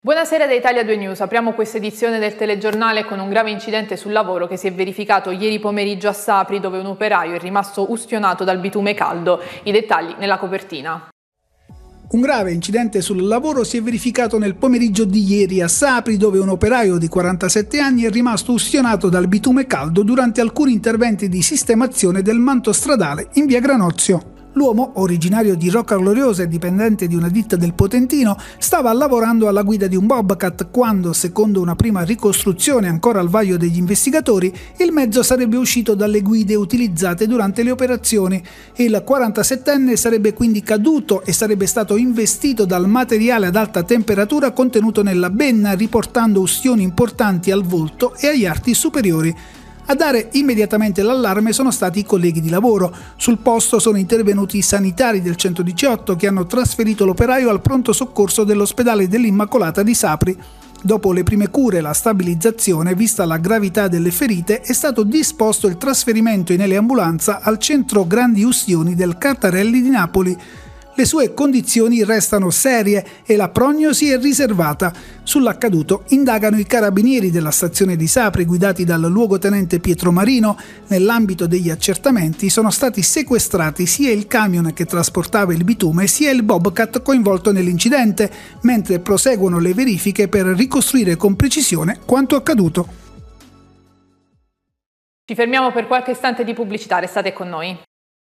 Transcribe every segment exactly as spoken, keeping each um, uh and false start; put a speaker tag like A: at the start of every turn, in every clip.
A: Buonasera da Italia due News, apriamo questa edizione del telegiornale con un grave incidente sul lavoro che si è verificato ieri pomeriggio a Sapri, dove un operaio è rimasto ustionato dal bitume caldo. I dettagli nella copertina.
B: Un grave incidente sul lavoro si è verificato nel pomeriggio di ieri a Sapri, dove un operaio di quarantasette anni è rimasto ustionato dal bitume caldo durante alcuni interventi di sistemazione del manto stradale in via Granozio. L'uomo, originario di Rocca Gloriosa e dipendente di una ditta del Potentino, stava lavorando alla guida di un Bobcat quando, secondo una prima ricostruzione ancora al vaglio degli investigatori, il mezzo sarebbe uscito dalle guide utilizzate durante le operazioni. Il quarantasettenne sarebbe quindi caduto e sarebbe stato investito dal materiale ad alta temperatura contenuto nella benna, riportando ustioni importanti al volto e agli arti superiori. A dare immediatamente l'allarme sono stati i colleghi di lavoro. Sul posto sono intervenuti i sanitari del centodiciotto che hanno trasferito l'operaio al pronto soccorso dell'ospedale dell'Immacolata di Sapri. Dopo le prime cure e la stabilizzazione, vista la gravità delle ferite, è stato disposto il trasferimento in eleambulanza al centro grandi ustioni del Cartarelli di Napoli. Le sue condizioni restano serie e la prognosi è riservata. Sull'accaduto indagano i carabinieri della stazione di Sapri guidati dal luogotenente Pietro Marino. Nell'ambito degli accertamenti sono stati sequestrati sia il camion che trasportava il bitume sia il Bobcat coinvolto nell'incidente, mentre proseguono le verifiche per ricostruire con precisione quanto accaduto.
A: Ci fermiamo per qualche istante di pubblicità, restate con noi.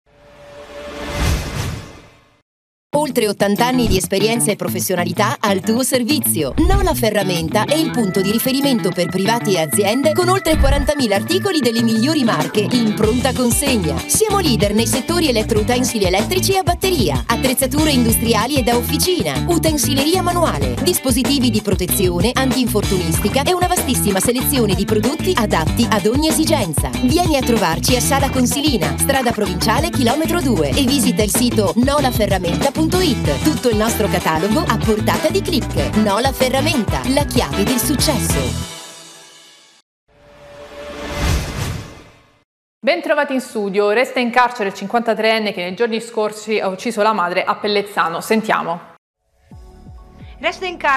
C: Oltre ottanta anni di esperienza e professionalità al tuo servizio. Nola Ferramenta è il punto di riferimento per privati e aziende con oltre quarantamila articoli delle migliori marche in pronta consegna. Siamo leader nei settori elettroutensili elettrici e a batteria, attrezzature industriali e da officina, utensileria manuale, dispositivi di protezione, antinfortunistica e una vastissima selezione di prodotti adatti ad ogni esigenza. Vieni a trovarci a Sala Consilina, strada provinciale chilometro due e visita il sito nola ferramenta punto it. Tutto il nostro catalogo a portata di click. Nola Ferramenta, la chiave del successo.
A: Ben trovati in studio. Resta in carcere il cinquantatreenne che nei giorni scorsi ha ucciso la madre a Pellezzano. Sentiamo.
D: Resta in carcere